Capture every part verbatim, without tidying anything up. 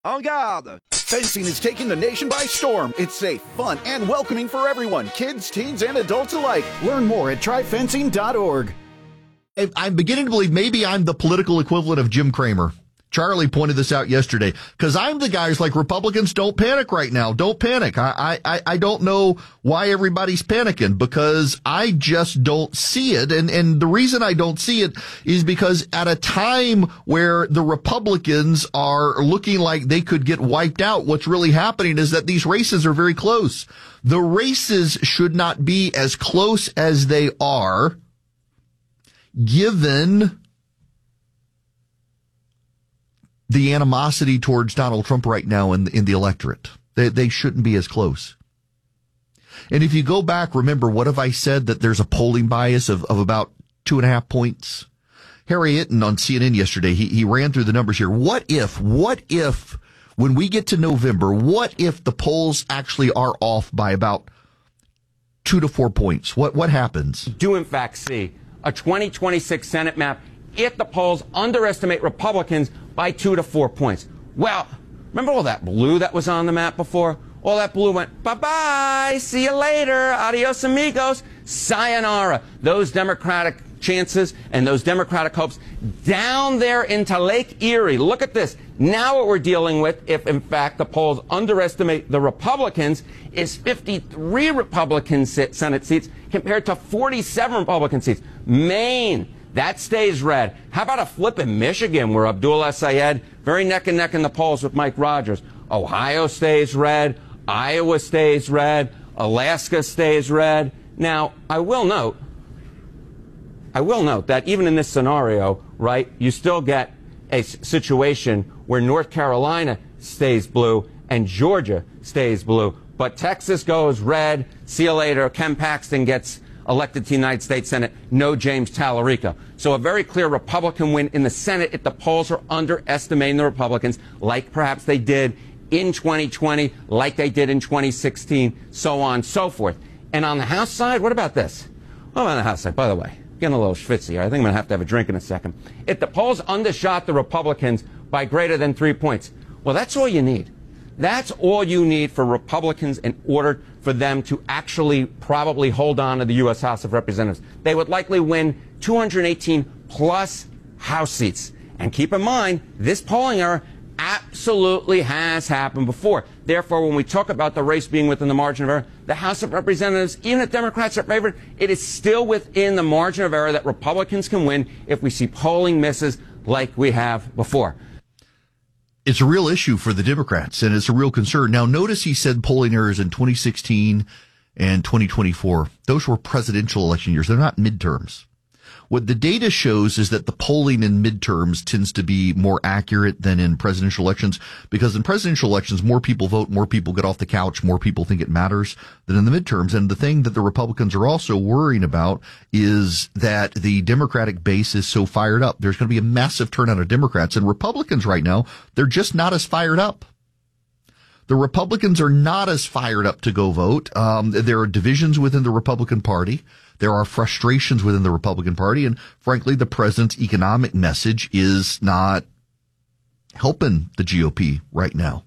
En garde! Fencing is taking the nation by storm. It's safe, fun, and welcoming for everyone, kids, teens, and adults alike. Learn more at try fencing dot org. I'm beginning to believe maybe I'm the political equivalent of Jim Cramer. Charlie pointed this out yesterday, because I'm the guy who's like, Republicans, don't panic right now. Don't panic. I, I, I don't know why everybody's panicking, because I just don't see it. And, and the reason I don't see it is because at a time where the Republicans are looking like they could get wiped out, what's really happening is that these races are very close. The races should not be as close as they are, given the animosity towards Donald Trump right now in, in the electorate. They, they shouldn't be as close. And if you go back, remember, what have I said? That there's a polling bias of, of about two and a half points. Harry Itten on C N N yesterday, he, he ran through the numbers here. What if, what if, when we get to November, what if the polls actually are off by about two to four points? What, what happens? Do in fact see a twenty twenty-six Senate map if the polls underestimate Republicans by two to four points. Well, remember all that blue that was on the map before? All that blue went, bye-bye, see you later, adios amigos, sayonara. Those Democratic chances and those Democratic hopes down there into Lake Erie. Look at this. Now what we're dealing with, if in fact the polls underestimate the Republicans, is fifty-three Republican Senate seats compared to forty-seven Republican seats. Maine, that stays red. How about a flip in Michigan where Abdul Sayed, very neck and neck in the polls with Mike Rogers. Ohio stays red. Iowa stays red. Alaska stays red. Now, I will note, I will note that even in this scenario, right, you still get a situation where North Carolina stays blue and Georgia stays blue. But Texas goes red. See you later. Ken Paxton gets elected to the United States Senate. No James Tallarico. So a very clear Republican win in the Senate if the polls are underestimating the Republicans, like perhaps they did in twenty twenty, like they did in twenty sixteen, so on and so forth. And on the House side, what about this? Well, on the House side, by the way, getting a little schwitzy here. I think I'm going to have to have a drink in a second. If the polls undershot the Republicans by greater than three points, well, that's all you need. That's all you need for Republicans in order for them to actually probably hold on to the U S House of Representatives. They would likely win two hundred eighteen plus House seats. And keep in mind, this polling error absolutely has happened before. Therefore, when we talk about the race being within the margin of error, the House of Representatives, even if Democrats are favored, it is still within the margin of error that Republicans can win if we see polling misses like we have before. It's a real issue for the Democrats, and it's a real concern. Now, notice he said polling errors in twenty sixteen and twenty twenty-four. Those were presidential election years. They're not midterms. What the data shows is that the polling in midterms tends to be more accurate than in presidential elections, because in presidential elections, more people vote, more people get off the couch, more people think it matters than in the midterms. And the thing that the Republicans are also worrying about is that the Democratic base is so fired up. There's going to be a massive turnout of Democrats, and Republicans right now, they're just not as fired up. The Republicans are not as fired up to go vote. Um, there are divisions within the Republican Party. There are frustrations within the Republican Party. And frankly, the president's economic message is not helping the G O P right now.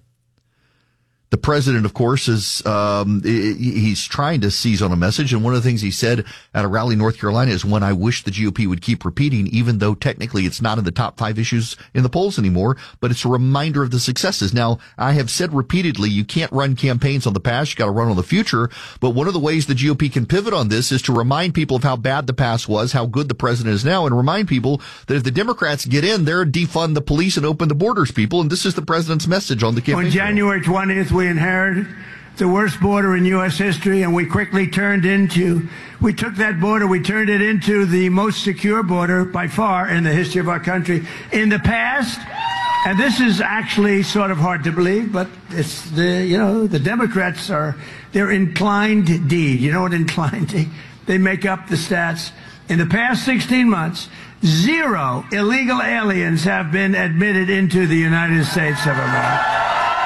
The president, of course, is um, he's trying to seize on a message. And one of the things he said at a rally in North Carolina is one I wish the G O P would keep repeating, even though technically it's not in the top five issues in the polls anymore. But it's a reminder of the successes. Now, I have said repeatedly, you can't run campaigns on the past. You got to run on the future. But one of the ways the G O P can pivot on this is to remind people of how bad the past was, how good the president is now, and remind people that if the Democrats get in, they're defund the police and open the borders, people. And this is the president's message on the campaign. On January twentieth, we inherited the worst border in U S history, and we quickly turned into, we took that border, we turned it into the most secure border by far in the history of our country. In the past, and this is actually sort of hard to believe, but it's the, you know, the Democrats are, they're inclined deed. You know what inclined deed? They make up the stats. In the past sixteen months, zero illegal aliens have been admitted into the United States of America.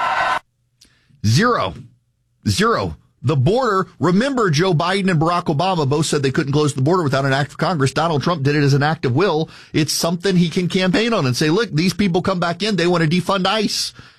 Zero. Zero. The border, remember, Joe Biden and Barack Obama both said they couldn't close the border without an act of Congress. Donald Trump did it as an act of will. It's something he can campaign on and say, look, these people come back in. They want to defund ICE.